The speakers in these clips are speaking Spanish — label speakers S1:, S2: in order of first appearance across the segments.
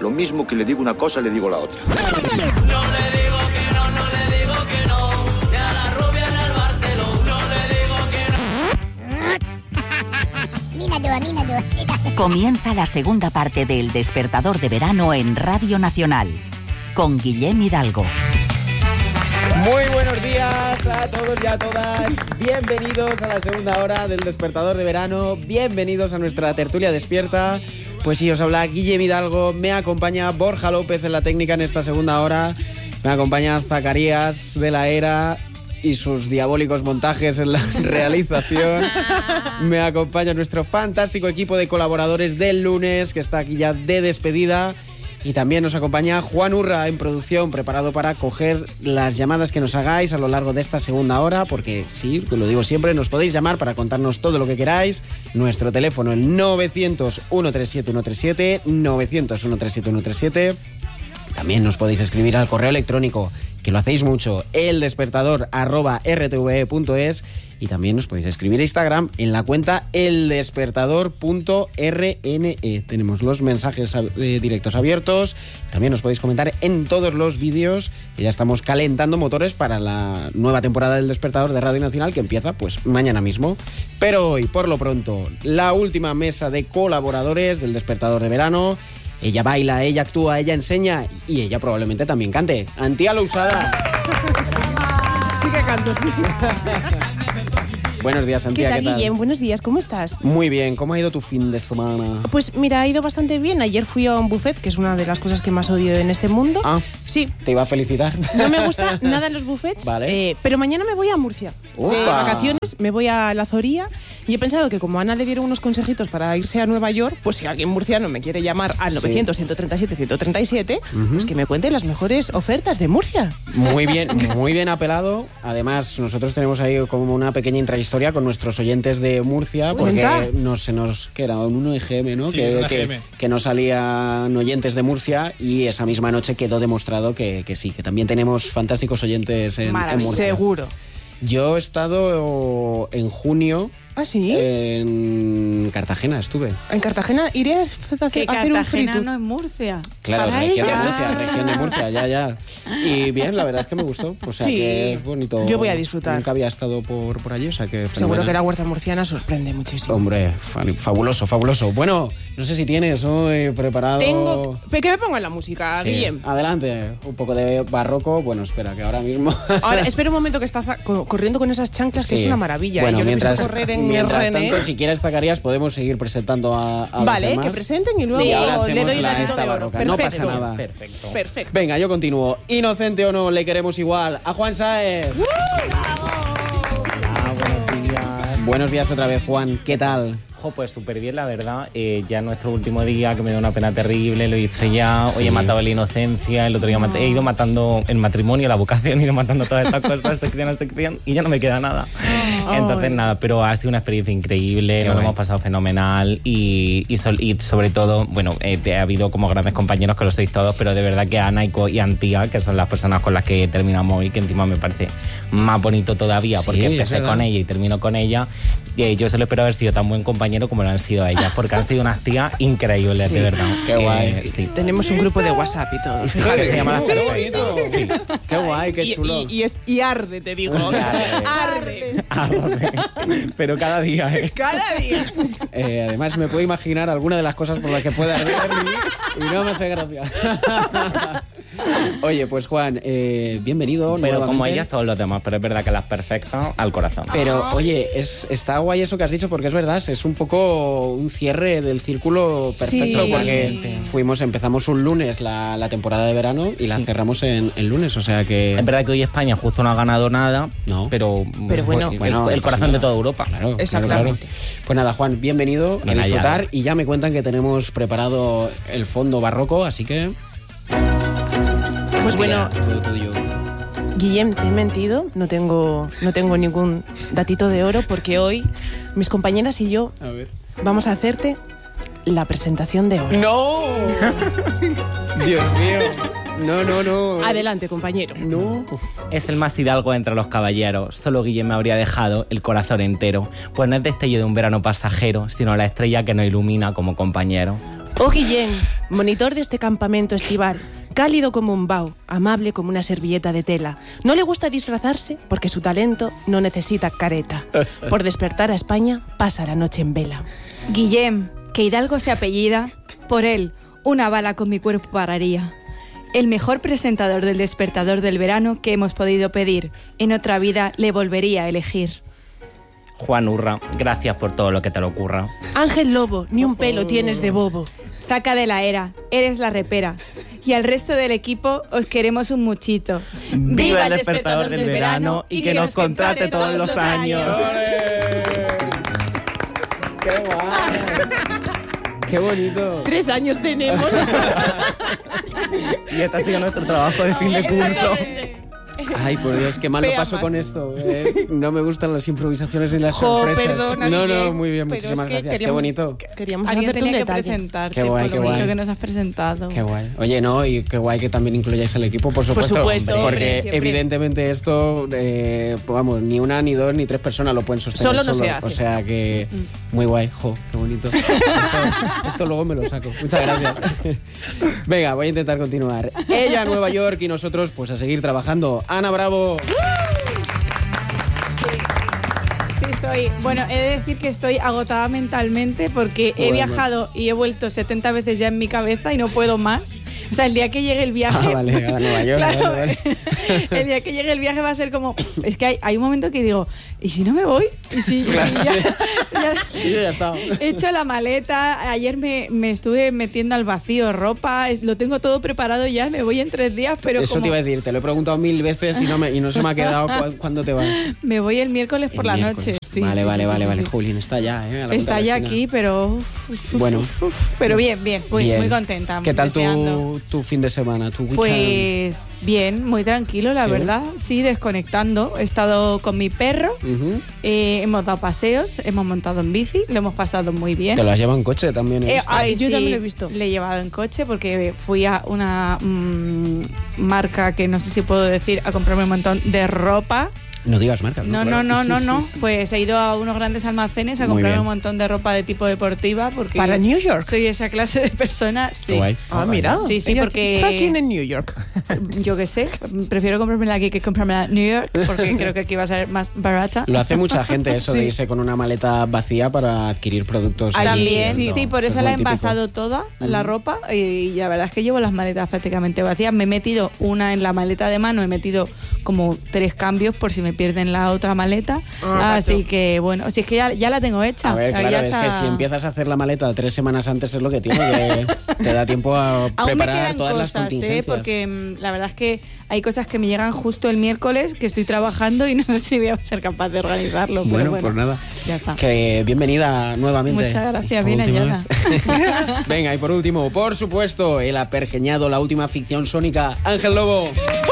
S1: Lo mismo que le digo una cosa, le digo la otra.
S2: No le digo que no, no le digo que no. Ni a la rubia en el Barcelona. No le digo que no.
S3: Comienza la segunda parte del Despertador de Verano en Radio Nacional, con Guillem Hidalgo.
S4: Muy buenos días a todos y a todas. Bienvenidos a la segunda hora del Despertador de Verano. Bienvenidos a nuestra tertulia despierta. Pues sí, os habla Guillem Hidalgo. Me acompaña Borja López en la técnica en esta segunda hora. Me acompaña Zacarías de la Era y sus diabólicos montajes en la realización. Me acompaña nuestro fantástico equipo de colaboradores del lunes, que está aquí ya de despedida. Y también nos acompaña Juan Urra en producción, preparado para coger las llamadas que nos hagáis a lo largo de esta segunda hora, porque sí, lo digo siempre, nos podéis llamar para contarnos todo lo que queráis. Nuestro teléfono es 900-137-137, 900-137-137. También nos podéis escribir al correo electrónico, que lo hacéis mucho, eldespertador@rtve.es, y también nos podéis escribir a Instagram en la cuenta eldespertador.rne. Tenemos los mensajes directos abiertos. También nos podéis comentar en todos los vídeos, que ya estamos calentando motores para la nueva temporada del Despertador de Radio Nacional, que empieza pues mañana mismo. Pero hoy, por lo pronto, la última mesa de colaboradores del Despertador de Verano. Ella baila, ella actúa, ella enseña y ella probablemente también cante. Antía Lousada.
S5: Sí que canto, sí.
S4: Buenos días, Antía,
S5: ¿qué tal,
S4: ¿qué tal?
S5: Guillem? Buenos días, ¿cómo estás?
S4: Muy bien, ¿cómo ha ido tu fin de semana?
S5: Pues mira, ha ido bastante bien. Ayer fui a un buffet, que es una de las cosas que más odio en este mundo.
S4: Ah,
S5: sí.
S4: Te iba a felicitar.
S5: No me gusta nada los buffets,
S4: vale.
S5: Pero mañana me voy a Murcia.
S4: ¡Opa!
S5: De vacaciones, me voy a La Zoría y he pensado que como a Ana le dieron unos consejitos para irse a Nueva York, pues si alguien murciano me quiere llamar al 900-137-137, pues que me cuente las mejores ofertas de Murcia.
S4: Muy bien apelado. Además, nosotros tenemos ahí como una pequeña intrahistoria con nuestros oyentes de Murcia, porque que era un 1EGM, ¿no?
S6: Sí,
S4: que no salían oyentes de Murcia, y esa misma noche quedó demostrado que sí, que también tenemos fantásticos oyentes en Murcia.
S5: Seguro.
S4: Yo he estado en junio.
S5: ¿Ah, sí?
S4: En Cartagena estuve.
S5: ¿En Cartagena iré a hacer un frito?
S7: No es Murcia.
S4: Claro,
S7: Para
S4: región
S7: ella.
S4: de Murcia, región de Murcia, ya. Y bien, la verdad es que me gustó. O sea,
S5: sí,
S4: que es bonito.
S5: Yo voy a disfrutar.
S4: Nunca había estado por allí, o sea que
S5: seguro
S4: fenomenal.
S5: que la huerta murciana sorprende muchísimo.
S4: Hombre, fabuloso. Bueno, no sé si tienes hoy preparado...
S5: ¿Qué me pongo en la música,
S4: Sí.
S5: Guillem?
S4: Adelante, un poco de barroco. Bueno, espera, que ahora mismo...
S5: Ahora, espera un momento, que está corriendo con esas chanclas, que
S4: Sí.
S5: es una maravilla.
S4: Bueno,
S5: Yo le he visto
S4: mientras
S5: correr en
S4: tanto,
S5: RN.
S4: si quieres, Zacarías, podemos seguir presentando a los
S5: Vale,
S4: demás.
S5: que presenten y luego
S4: Sí, ahora
S5: le
S4: hacemos
S5: doy el
S4: la
S5: datito
S4: esta
S5: de oro.
S4: barroca. No
S5: Perfecto.
S4: pasa nada.
S5: Perfecto.
S4: Venga, yo continúo. Inocente o no, le queremos igual a Juan Sáez.
S8: Buenos días.
S4: Buenos días otra vez, Juan. ¿Qué tal?
S8: Pues súper bien, la verdad. Ya nuestro último día, que me da una pena terrible, lo he dicho ya.
S4: Sí.
S8: Hoy he matado la inocencia, el otro día he ido matando el matrimonio, la vocación, he ido matando todas estas cosas, sección a sección, y ya no me queda nada. Entonces nada, pero ha sido una experiencia increíble,
S4: Qué
S8: nos lo
S4: guay.
S8: hemos pasado fenomenal y sobre todo, bueno, ha habido como grandes compañeros, que lo sois todos, pero de verdad que Ana y Antía, que son las personas con las que terminamos hoy, que encima me parece más bonito todavía,
S4: Sí,
S8: porque
S4: es
S8: empecé
S4: verdad.
S8: con ella y termino con ella. Yo solo espero haber sido tan buen compañero como lo han sido ellas, porque han sido unas tías increíbles,
S4: Sí,
S8: de verdad.
S4: qué guay.
S8: Sí.
S5: Tenemos un grupo de WhatsApp y todo.
S8: Fíjate, se llama la
S5: Sí,
S8: Cerveza.
S5: sí.
S4: Qué guay, qué chulo.
S5: Y arde, te digo. Arde.
S8: Pero cada día,
S5: Cada día.
S4: Además, me puedo imaginar alguna de las cosas por las que puede arder y no me hace gracia. Oye, pues Juan, bienvenido
S8: Pero como
S4: nuevamente.
S8: ellas, todos los demás. Pero es verdad que las perfectas al corazón.
S4: Pero, oye, está guay eso que has dicho, porque es verdad, es un poco un cierre del círculo perfecto,
S5: Sí.
S4: porque empezamos un lunes la temporada de verano y la cerramos en lunes, o sea que...
S8: Es verdad que hoy España justo no ha ganado nada,
S4: No.
S8: pero
S5: bueno,
S8: el corazón de toda Europa.
S4: Claro,
S5: Exactamente.
S4: claro. Pues nada, Juan, bienvenido
S8: Bien
S4: a disfrutar,
S8: hallado.
S4: y ya me cuentan que tenemos preparado el fondo barroco, así que...
S5: Pues bueno,
S4: todo tuyo.
S5: Guillem, te he mentido. No tengo ningún datito de oro, porque hoy mis compañeras y yo
S4: A ver.
S5: vamos a hacerte la presentación de oro.
S4: ¡No! Dios mío. No.
S5: Adelante, compañero.
S4: No.
S8: Es el más hidalgo entre los caballeros. Solo Guillem me habría dejado el corazón entero. Pues no es destello de un verano pasajero, sino la estrella que nos ilumina como compañero.
S5: Oh, Guillem, monitor de este campamento estival, cálido como un bao, amable como una servilleta de tela. No le gusta disfrazarse porque su talento no necesita careta. Por despertar a España, pasa la noche en vela.
S6: Guillem, que Hidalgo se apellida, por él, una bala con mi cuerpo pararía. El mejor presentador del Despertador del Verano que hemos podido pedir. En otra vida le volvería a elegir.
S8: Juan Urra, gracias por todo lo que te le ocurra.
S5: Ángel Lobo, ni un pelo tienes de bobo.
S6: Zaca de la Era, eres la repera. Y al resto del equipo os queremos un muchito.
S8: ¡Viva el Despertador del Verano y que nos contrate todos los años!
S4: ¡Qué guay! ¡Qué bonito!
S5: 3 años tenemos.
S8: Y este ha sido nuestro trabajo de fin de curso.
S4: Ay, por Dios, qué mal lo
S5: Vea
S4: paso
S5: más.
S4: con esto. No me gustan las improvisaciones ni las sorpresas.
S5: Perdona,
S4: no,
S5: Guillem,
S4: muy bien,
S5: pero
S4: muchísimas
S5: es que
S4: gracias. Qué
S5: queríamos-
S4: bonito.
S5: Queríamos
S6: Alguien
S5: hacerte un
S6: tenía que
S5: detalle.
S6: presentarte
S4: Qué guay,
S6: por
S4: qué
S6: lo bonito
S4: guay.
S6: que nos has presentado.
S4: Qué guay. Oye, no, y qué guay que también incluyáis al equipo, por supuesto.
S5: supuesto,
S4: porque
S5: hombre, siempre.
S4: evidentemente esto, vamos, ni una, ni dos, ni 3 personas lo pueden sostener.
S5: Solo no se hace.
S4: O sea que, muy guay. Jo, qué bonito. Esto luego me lo saco. Muchas gracias. Venga, voy a intentar continuar. Ella a Nueva York y nosotros, pues a seguir trabajando. Ana Bravo.
S6: Sí, soy. Bueno, he de decir que estoy agotada mentalmente porque he
S4: Joder,
S6: viajado y he vuelto 70 veces ya en mi cabeza y no puedo más. O sea, el día que llegue el viaje.
S4: Ah, vale, a Nueva York.
S6: Claro,
S4: vale.
S6: el día que llegue el viaje va a ser como. Es que hay un momento que digo, ¿y si no me voy? ¿Y si
S4: Claro,
S6: ya,
S4: sí.
S6: ya-
S4: Sí, ya está.
S6: He hecho la maleta, ayer me estuve metiendo al vacío ropa, lo tengo todo preparado ya, me voy en 3 días, pero
S4: Eso
S6: como
S4: te iba a decir, te lo he preguntado 1000 veces y no se me ha quedado cuándo te vas.
S6: me voy el miércoles por
S4: El
S6: la
S4: miércoles.
S6: noche. Sí,
S4: vale,
S6: sí,
S4: vale,
S6: sí,
S4: vale,
S6: sí,
S4: vale.
S6: sí.
S4: Julián está ya, a la vuelta
S6: Está
S4: de la
S6: ya
S4: esquina.
S6: aquí, pero...
S4: Bueno.
S6: Pero bien, muy
S4: Bien.
S6: contenta.
S4: ¿Qué tal
S6: deseando.
S4: tu fin de semana, tu weekend?
S6: Pues bien, muy tranquilo, la
S4: ¿Sí?
S6: verdad. Sí, desconectando. He estado con mi perro,
S4: Ujú.
S6: hemos dado paseos, hemos montado en bici, lo hemos pasado muy bien.
S4: Te lo has llevado en coche también. he visto.
S6: Ay,
S5: Yo
S6: sí,
S5: también lo he visto.
S6: Le he llevado en coche porque fui a una marca que no sé si puedo decir, a comprarme un montón de ropa.
S4: No digas marcas.
S6: No. Pues he ido a unos grandes almacenes a
S4: Muy
S6: comprarme
S4: bien.
S6: un montón de ropa de tipo deportiva porque
S5: ¿Para New York?
S6: soy esa clase de persona.
S4: Qué
S6: Sí.
S4: guay.
S5: Ah, mira.
S6: Sí, sí,
S5: Ella
S6: porque-
S5: tracking en New York.
S6: Yo qué sé, prefiero comprármela aquí que comprármela en New York porque creo que aquí va a ser más barata.
S4: Lo hace mucha gente eso de
S5: Sí.
S4: irse con una maleta vacía para adquirir productos.
S5: Allí,
S6: También,
S5: sí.
S6: sí, por
S4: es
S6: eso
S4: muy
S6: la he
S4: típico.
S6: envasado toda, la ropa, y la verdad es que llevo las maletas prácticamente vacías. Me he metido una en la maleta de mano, he metido como 3 cambios por si me pierden la otra maleta. Así que bueno, si es que ya la tengo hecha.
S4: A ver,
S6: ya
S4: claro, es
S6: está.
S4: que si empiezas a hacer la maleta 3 semanas antes es lo que tiene, que te da tiempo a
S6: Aún me
S4: preparar
S6: quedan
S4: todas las
S6: cosas,
S4: contingencias.
S6: porque la verdad es que hay cosas que me llegan justo el miércoles, que estoy trabajando y no sé si voy a ser capaz de organizarlo. Pero
S4: Bueno,
S6: bueno,
S4: pues nada.
S6: Ya está.
S4: Que bienvenida nuevamente.
S6: Muchas gracias,
S4: Por
S6: bien
S4: última
S6: hallada.
S4: vez. Venga, y por último, por supuesto, el apergeñado, la última ficción sónica, Ángel Lobo.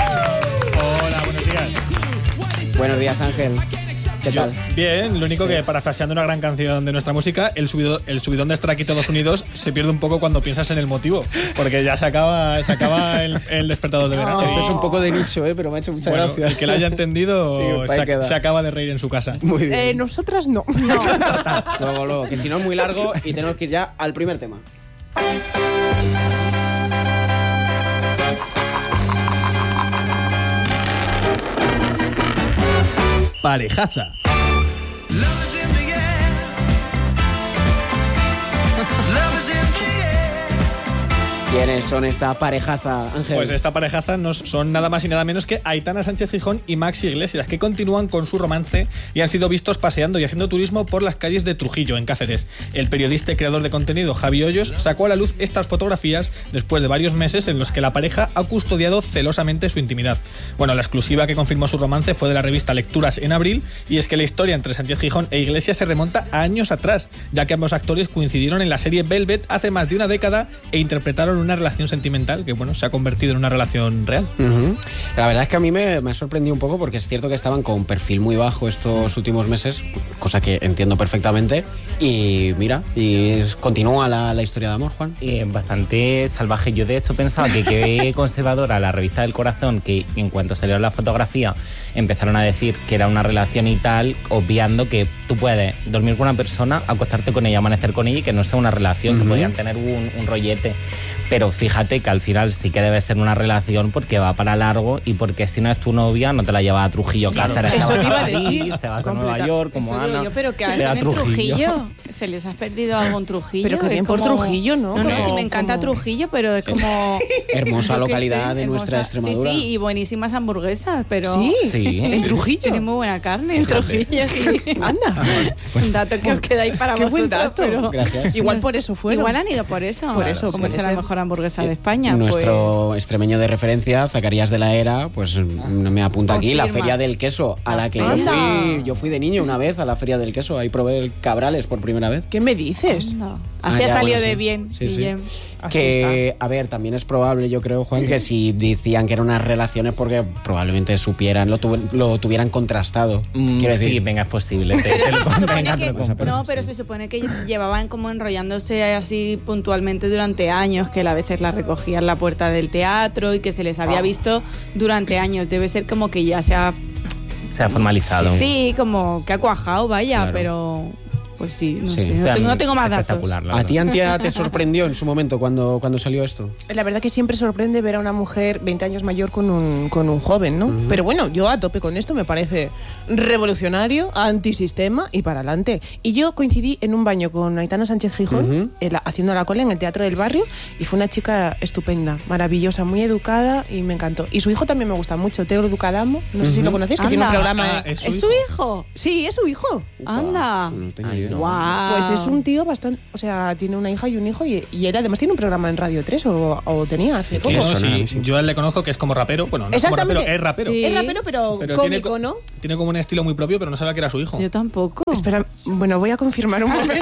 S7: Hola, buenos días.
S4: Buenos días, Ángel. ¿Qué tal?
S7: Bien, lo único que parafraseando una gran canción de nuestra música, el subidón de estar aquí todos unidos se pierde un poco cuando piensas en el motivo, porque ya se acaba el despertador de verano.
S4: Esto
S7: Y,
S4: es un poco de nicho, pero me ha hecho mucha
S7: bueno,
S4: gracia.
S7: el que lo haya entendido
S4: Sí, ahí queda.
S7: se acaba de reír en su casa.
S4: Muy bien.
S5: Nosotras no.
S4: Luego, que si no es muy largo y tenemos que ir ya al primer tema.
S7: Parejaza.
S4: ¿Quiénes son esta parejaza, Ángel?
S7: Pues esta parejaza son nada más y nada menos que Aitana Sánchez Gijón y Maxi Iglesias, que continúan con su romance y han sido vistos paseando y haciendo turismo por las calles de Trujillo, en Cáceres. El periodista y creador de contenido Javi Hoyos sacó a la luz estas fotografías después de varios meses en los que la pareja ha custodiado celosamente su intimidad. Bueno, la exclusiva que confirmó su romance fue de la revista Lecturas en abril, y es que la historia entre Sánchez Gijón e Iglesias se remonta a años atrás, ya que ambos actores coincidieron en la serie Velvet hace más de una década e interpretaron una relación sentimental que, bueno, se ha convertido en una relación real.
S4: La verdad es que a mí me ha sorprendido un poco porque es cierto que estaban con un perfil muy bajo estos últimos meses, cosa que entiendo perfectamente. Y mira, y continúa la historia de amor, Juan.
S8: Bastante salvaje. Yo de hecho pensaba que qué conservadora la revista del Corazón, que en cuanto salió la fotografía empezaron a decir que era una relación y tal, obviando que tú puedes dormir con una persona, acostarte con ella, amanecer con ella y que no sea una relación, que podían tener un rollete. Pero fíjate que al final sí que debe ser una relación porque va para largo y porque si no es tu novia no te la llevas a Trujillo, Cáceres,
S5: Eso te iba a
S8: París,
S5: decir.
S8: te vas a Nueva York como
S6: Eso
S8: Ana.
S6: digo yo, pero que
S8: te vas
S6: hacen
S8: a
S6: en Trujillo. ¿Se les ha perdido algo en Trujillo?
S5: Pero que
S6: Es
S5: bien por
S6: como-
S5: Trujillo, ¿no?
S6: No,
S5: Como-
S6: sí, me encanta
S5: como-
S6: Trujillo, pero es como...
S4: Hermosa
S6: yo qué
S4: localidad de
S6: hermosa.
S4: nuestra Extremadura.
S6: Sí, y buenísimas hamburguesas, pero...
S5: Sí,
S8: Sí.
S5: en Trujillo.
S6: Tiene muy buena carne en Trujillo, sí.
S5: Anda.
S6: Un dato que os quedáis para
S5: Qué
S6: vosotros,
S5: buen dato.
S6: pero...
S4: Gracias.
S5: Igual por eso fueron.
S6: Igual han ido por eso.
S5: Por eso,
S6: Como
S5: puede
S6: es la
S5: ser.
S6: mejor hamburguesa de España.
S4: Nuestro extremeño de referencia, Zacarías de la Era, pues me apunta aquí, la
S6: Confirma.
S4: Feria del Queso, a la que yo fui de niño una vez a la Feria del Queso, ahí probé el Cabrales por primera vez.
S5: ¿Qué me dices?
S6: No. Así
S4: Ah,
S6: ha
S4: ya,
S6: salido
S4: bueno,
S6: de
S4: sí.
S6: bien,
S4: Sí, sí.
S6: Guillem.
S5: Así
S4: Que, a ver, también es probable, yo creo, Juan, que si decían que eran unas relaciones porque probablemente supieran, lo tuvieran contrastado. Quiero decir,
S8: Sí, venga, es posible. Te
S6: Pero
S8: lo
S6: se
S8: compro,
S6: supone
S8: venga,
S6: que,
S8: te lo compro.
S6: no, pero se supone que llevaban como enrollándose así puntualmente durante años, que a veces la recogían en la puerta del teatro y que se les había visto durante años. Debe ser como que ya se ha...
S8: Se ha formalizado.
S6: Sí, como que ha cuajado, vaya,
S4: Claro.
S6: pero... Pues sí, no
S4: Sí.
S6: sé,
S8: O sea,
S6: no tengo más datos.
S8: espectacular, la
S4: ¿a ti,
S8: verdad.
S4: Antia, te sorprendió en su momento cuando salió esto?
S5: La verdad que siempre sorprende ver a una mujer 20 años mayor con un joven, ¿no? Pero bueno, yo a tope con esto, me parece revolucionario, antisistema y para adelante. Y yo coincidí en un baño con Aitana Sánchez Gijón, haciendo la cola en el Teatro del Barrio, y fue una chica estupenda, maravillosa, muy educada y me encantó. Y su hijo también me gusta mucho, Teo Ducadamo, no sé si lo conocéis, que tiene un
S6: Anda.
S5: programa...
S7: Es
S6: ¿Es su hijo?
S5: Sí, es su hijo.
S6: Anda.
S4: No tengo ni idea.
S6: Guau.
S5: Pues es un tío bastante... O sea, tiene una hija y un hijo y él además tiene un programa en Radio 3 o tenía hace
S7: Sí,
S5: poco.
S7: no,
S4: suena a
S7: sí,
S4: mí, sí.
S7: yo a él le conozco que es como rapero. Bueno, no es como rapero,
S5: Exactamente.
S7: es rapero.
S6: Sí.
S5: Es rapero, pero cómico,
S7: tiene,
S5: ¿no?
S7: Tiene como un estilo muy propio, pero no sabía que era su hijo.
S6: Yo tampoco.
S5: Espera, bueno, voy a confirmar un momento.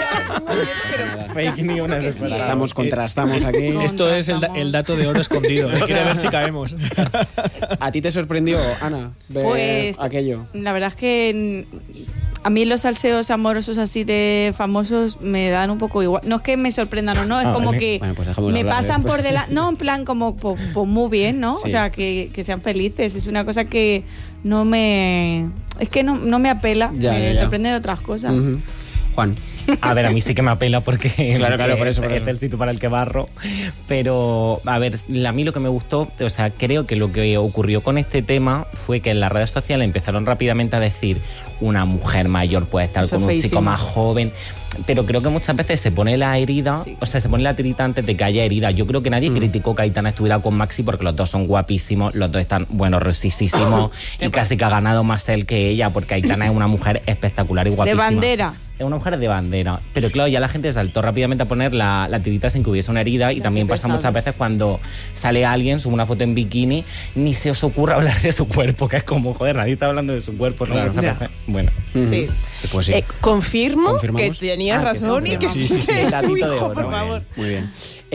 S8: Fake news, no es verdad.
S4: Contrastamos aquí.
S7: Esto es el dato de oro escondido. Quiere ver si caemos.
S4: ¿A ti te sorprendió, Ana, ver
S6: Pues
S4: aquello?
S6: la verdad es que a mí los salseos amorosos así de famosos me dan un poco igual. No es que me sorprendan o no, es como
S8: vale.
S6: que
S4: Bueno, pues dejémoslo
S6: me
S4: hablar
S6: pasan
S4: después.
S6: por delante. No, en plan como pues muy bien, ¿no?
S4: Sí.
S6: O sea, que sean felices. Es una cosa que no me... Es que no me apela,
S4: Ya,
S6: me
S4: ya, ya.
S6: sorprenden otras cosas.
S4: Ujú. Juan.
S8: A ver, a mí sí que me apela porque
S4: Claro, por eso.
S8: es el sitio para el que barro. Pero, a ver, a mí lo que me gustó, o sea, creo que lo que ocurrió con este tema fue que en las redes sociales empezaron rápidamente a decir una mujer mayor puede estar
S6: Eso
S8: con un
S6: feísimo.
S8: chico más joven. Pero creo que muchas veces se pone la herida,
S6: Sí.
S8: o sea, se pone la tirita antes de que haya herida. Yo creo que nadie criticó que Aitana estuviera con Maxi porque los dos son guapísimos, los dos están, bueno, rosísimos y casi que ha ganado más él que ella porque Aitana es una mujer espectacular y
S6: De
S8: guapísima.
S6: bandera.
S8: Es una mujer de bandera. Pero claro, ya la gente saltó rápidamente a poner la tirita sin que hubiese una herida. Y también pasa
S6: pesados.
S8: muchas veces cuando sale alguien, sube una foto en bikini, ni se os ocurra hablar de su cuerpo, que es como, joder, nadie está hablando de su cuerpo. ¿no?
S4: Claro.
S8: Muchas
S5: Ya.
S8: veces- Bueno.
S5: Sí.
S4: Pues sí.
S5: Confirmo que
S4: ¿Confirmamos?
S5: tenías
S8: Ah, que
S5: razón y que
S8: confirmamos.
S5: sí,
S8: Sí, sí, sí,
S5: que es su
S8: datito de
S5: hijo,
S8: oro.
S5: por
S8: Muy
S5: favor.
S4: Muy bien.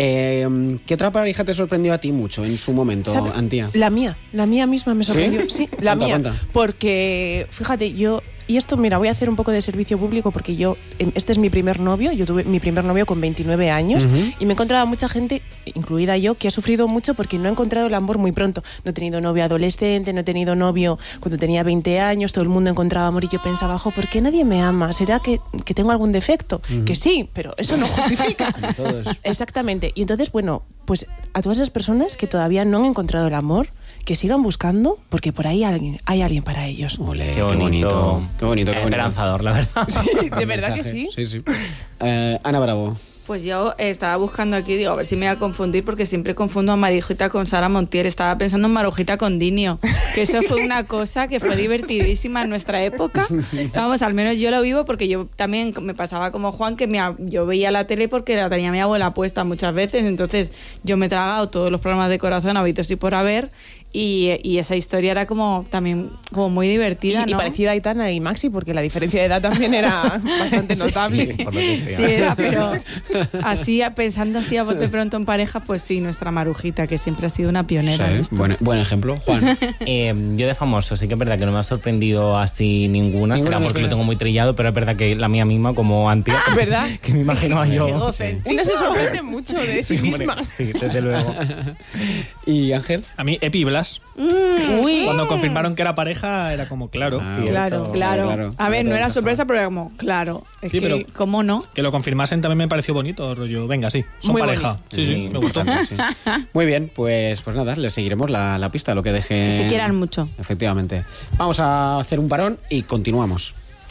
S4: ¿Qué otra pareja te sorprendió a ti mucho en su momento,
S5: ¿Sabe?
S4: Antía?
S5: La mía misma me sorprendió. Sí, la
S4: Cuenta,
S5: mía.
S4: cuenta.
S5: Porque, fíjate, y esto, mira, voy a hacer un poco de servicio público porque este es mi primer novio, yo tuve mi primer novio con 29 años y me he encontrado a mucha gente, incluida yo, que ha sufrido mucho porque no he encontrado el amor muy pronto. No he tenido novio adolescente, no he tenido novio cuando tenía 20 años, todo el mundo encontraba amor y yo pensaba, ojo, ¿por qué nadie me ama? ¿Será que tengo algún defecto? Que sí, pero eso no justifica.
S4: Como todos.
S5: Exactamente. Y entonces, bueno, pues a todas esas personas que todavía no han encontrado el amor, que sigan buscando, porque por ahí hay alguien para ellos.
S4: Ole,
S8: Qué bonito.
S4: Qué bonito, qué bonito.
S8: Esperanzador, la verdad.
S5: Sí, de
S4: Buen
S5: verdad que
S4: mensaje.
S5: sí.
S4: Sí, sí. Ana Bravo.
S6: Pues yo estaba buscando aquí, digo, a ver si me voy a confundir, porque siempre confundo a Marijita con Sara Montiel. Estaba pensando en Marujita con Dinio, que eso fue una cosa que fue divertidísima en nuestra época. Vamos, al menos yo lo vivo porque yo también me pasaba como Juan, que yo veía la tele porque la tenía mi abuela puesta muchas veces, entonces yo me he tragado todos los programas de Corazón habidos y por haber, Y esa historia era como también como muy divertida,
S5: Y
S6: ¿no?
S5: parecida a Aitana y Maxi, porque la diferencia de edad también era bastante notable.
S8: Por lo que sea.
S6: Sí, era, pero así, pensando así a bote pronto en pareja, pues sí, nuestra Marujita, que siempre ha sido una pionera. en
S4: Sí,
S6: esto.
S4: buen ejemplo, Juan.
S8: Yo de famoso, sí que es verdad que no me ha sorprendido así ninguna, será porque lo tengo muy trillado, pero es verdad que la mía misma, como Antia,
S5: ¿Verdad?
S8: que me imaginaba yo.
S5: Una se sorprende mucho de sí misma.
S8: Sí, desde luego.
S4: ¿Y Ángel?
S7: A mí, Epi y Blas.
S6: Uy.
S7: Cuando confirmaron que era pareja, era como claro.
S6: Claro.
S4: claro.
S6: A ver, no era
S4: Claro.
S6: sorpresa, pero era como, claro. Es
S7: Sí,
S6: que,
S7: pero-
S6: ¿cómo no?
S7: Que lo confirmasen también me pareció bonito, rollo. Venga, sí, son
S5: Muy
S7: pareja. Sí, sí, me gustó.
S4: Sí. Muy bien, pues nada, le seguiremos la pista, lo que deje.
S6: Que se quieran mucho.
S4: Efectivamente. Vamos a hacer un parón y continuamos.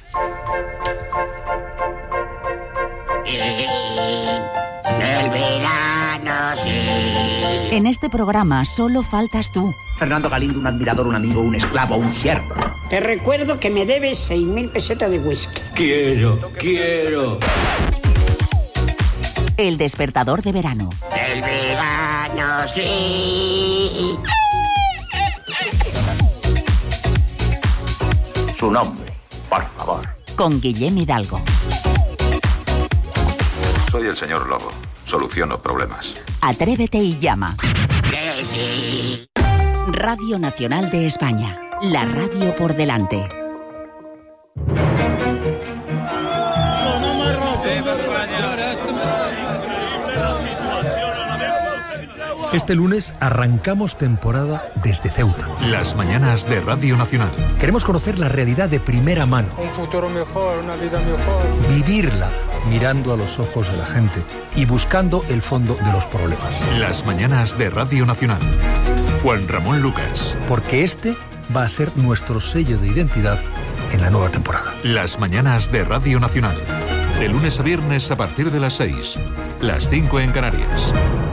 S2: El verano, sí.
S3: En este programa solo faltas tú.
S9: Fernando Galindo, un admirador, un amigo, un esclavo, un siervo.
S10: Te recuerdo que me debes 6.000 pesetas de whisky.
S1: Quiero.
S3: El despertador de verano.
S2: El verano, sí.
S9: Su nombre, por favor.
S3: Con Guillem Hidalgo.
S1: Soy el señor Lobo. Soluciono problemas.
S3: Atrévete y llama.
S2: Que sí.
S3: Radio Nacional de España. La radio por delante.
S11: Este lunes arrancamos temporada desde Ceuta.
S12: Las mañanas de Radio Nacional.
S11: Queremos conocer la realidad de primera mano.
S13: Un futuro mejor, una vida mejor.
S11: Vivirla mirando a los ojos de la gente y buscando el fondo de los problemas.
S12: Las mañanas de Radio Nacional. Juan Ramón Lucas.
S11: Porque este va a ser nuestro sello de identidad en la nueva temporada.
S12: Las mañanas de Radio Nacional. De lunes a viernes a partir de las 6. Las 5 en Canarias.